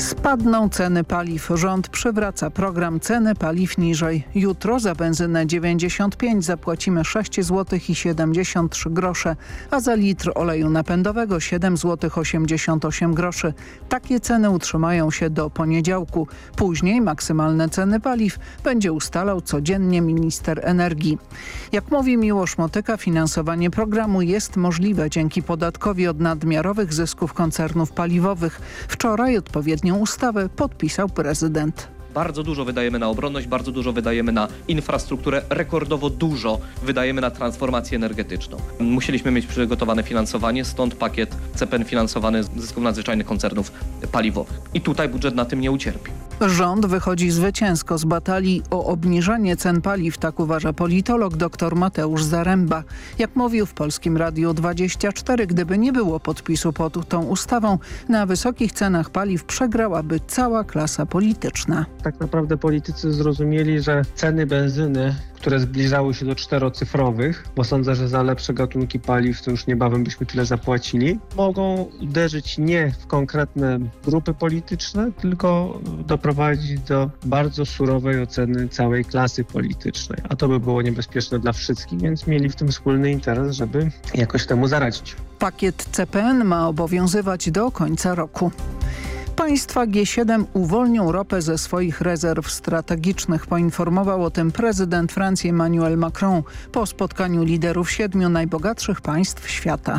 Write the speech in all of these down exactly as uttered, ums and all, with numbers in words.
Spadną ceny paliw. Rząd przywraca program ceny paliw niżej. Jutro za benzynę dziewięćdziesiąt pięć zapłacimy sześć złotych siedemdziesiąt trzy grosze, a za litr oleju napędowego siedem złotych osiemdziesiąt osiem groszy. Takie ceny utrzymają się do poniedziałku. Później maksymalne ceny paliw będzie ustalał codziennie minister energii. Jak mówi Miłosz Motyka, finansowanie programu jest możliwe dzięki podatkowi od nadmiarowych zysków koncernów paliwowych. Wczoraj odpowiednią ustawę podpisał prezydent. Bardzo dużo wydajemy na obronność, bardzo dużo wydajemy na infrastrukturę, rekordowo dużo wydajemy na transformację energetyczną. Musieliśmy mieć przygotowane finansowanie, stąd pakiet C P N finansowany z zysków nadzwyczajnych koncernów paliwowych. I tutaj budżet na tym nie ucierpi. Rząd wychodzi zwycięsko z batalii o obniżanie cen paliw, tak uważa politolog dr Mateusz Zaręba. Jak mówił w Polskim Radiu dwadzieścia cztery, gdyby nie było podpisu pod tą ustawą, na wysokich cenach paliw przegrałaby cała klasa polityczna. Tak naprawdę politycy zrozumieli, że ceny benzyny, które zbliżały się do czterocyfrowych, bo sądzę, że za lepsze gatunki paliw to już niebawem byśmy tyle zapłacili, mogą uderzyć nie w konkretne grupy polityczne, tylko doprowadzić do bardzo surowej oceny całej klasy politycznej. A to by było niebezpieczne dla wszystkich, więc mieli w tym wspólny interes, żeby jakoś temu zaradzić. Pakiet C P N ma obowiązywać do końca roku. Państwa G siedem uwolnią ropę ze swoich rezerw strategicznych. Poinformował o tym prezydent Francji Emmanuel Macron po spotkaniu liderów siedmiu najbogatszych państw świata.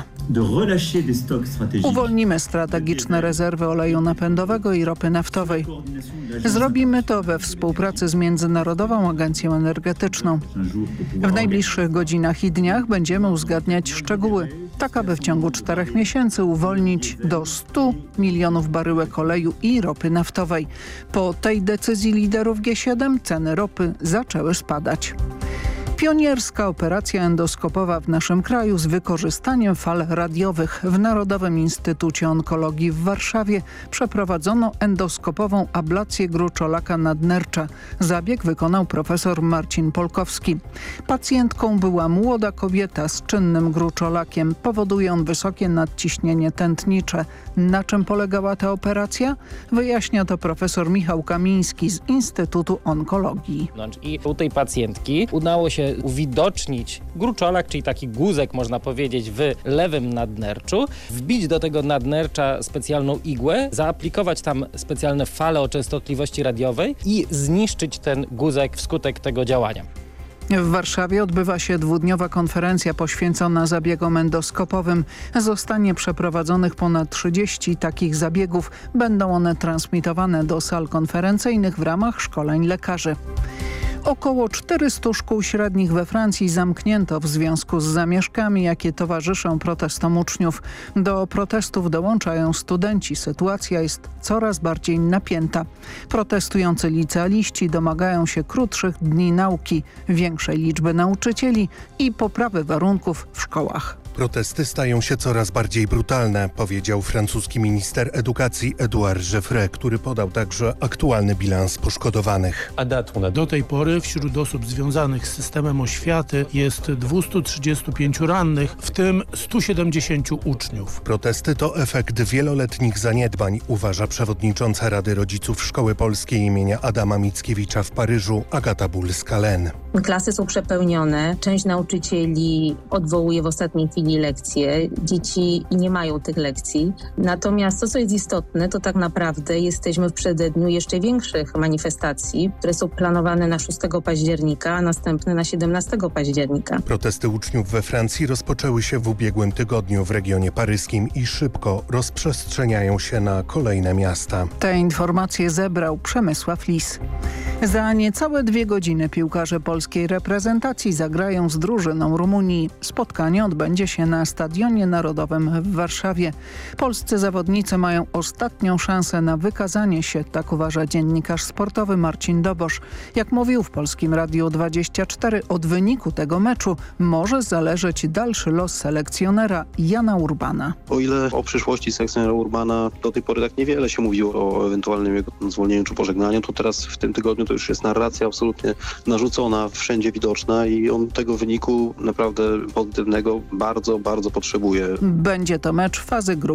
Uwolnimy strategiczne rezerwy oleju napędowego i ropy naftowej. Zrobimy to we współpracy z Międzynarodową Agencją Energetyczną. W najbliższych godzinach i dniach będziemy uzgadniać szczegóły, tak aby w ciągu czterech miesięcy uwolnić do stu milionów baryłek oleju i ropy naftowej. Po tej decyzji liderów G siedem ceny ropy zaczęły spadać. Pionierska operacja endoskopowa w naszym kraju z wykorzystaniem fal radiowych. W Narodowym Instytucie Onkologii w Warszawie przeprowadzono endoskopową ablację gruczolaka nadnercza. Zabieg wykonał profesor Marcin Polkowski. Pacjentką była młoda kobieta z czynnym gruczolakiem. Powoduje on wysokie nadciśnienie tętnicze. Na czym polegała ta operacja? Wyjaśnia to profesor Michał Kamiński z Instytutu Onkologii. I u tej pacjentki udało się uwidocznić gruczolak, czyli taki guzek, można powiedzieć, w lewym nadnerczu, wbić do tego nadnercza specjalną igłę, zaaplikować tam specjalne fale o częstotliwości radiowej i zniszczyć ten guzek wskutek tego działania. W Warszawie odbywa się dwudniowa konferencja poświęcona zabiegom endoskopowym. Zostanie przeprowadzonych ponad trzydzieści takich zabiegów. Będą one transmitowane do sal konferencyjnych w ramach szkoleń lekarzy. Około czterystu szkół średnich we Francji zamknięto w związku z zamieszkami, jakie towarzyszą protestom uczniów. Do protestów dołączają studenci. Sytuacja jest coraz bardziej napięta. Protestujący licealiści domagają się krótszych dni nauki, większej liczby nauczycieli i poprawy warunków w szkołach. Protesty stają się coraz bardziej brutalne, powiedział francuski minister edukacji Edouard Geoffrey, który podał także aktualny bilans poszkodowanych. Do tej pory wśród osób związanych z systemem oświaty jest dwieście trzydzieści pięć rannych, w tym stu siedemdziesięciu uczniów. Protesty to efekt wieloletnich zaniedbań, uważa przewodnicząca Rady Rodziców Szkoły Polskiej imienia Adama Mickiewicza w Paryżu, Agata Bulskalen. Klasy są przepełnione, część nauczycieli odwołuje w ostatniej chwili lekcje, dzieci nie mają tych lekcji. Natomiast to, co jest istotne, to tak naprawdę jesteśmy w przededniu jeszcze większych manifestacji, które są planowane na szóstego października, a następne na siedemnastego października. Protesty uczniów we Francji rozpoczęły się w ubiegłym tygodniu w regionie paryskim i szybko rozprzestrzeniają się na kolejne miasta. Te informacje zebrał Przemysław Lis. Za niecałe dwie godziny piłkarze polskiej reprezentacji zagrają z drużyną Rumunii. Spotkanie odbędzie się na Stadionie Narodowym w Warszawie. Polscy zawodnicy mają ostatnią szansę na wykazanie się, tak uważa dziennikarz sportowy Marcin Dobosz. Jak mówił w Polskim Radiu dwadzieścia cztery, od wyniku tego meczu może zależeć dalszy los selekcjonera Jana Urbana. O ile o przyszłości selekcjonera Urbana do tej pory tak niewiele się mówiło o ewentualnym jego zwolnieniu czy pożegnaniu, to teraz w tym tygodniu to już jest narracja absolutnie narzucona, wszędzie widoczna i on tego wyniku naprawdę pozytywnego bardzo, bardzo potrzebuje. Będzie to mecz fazy grup.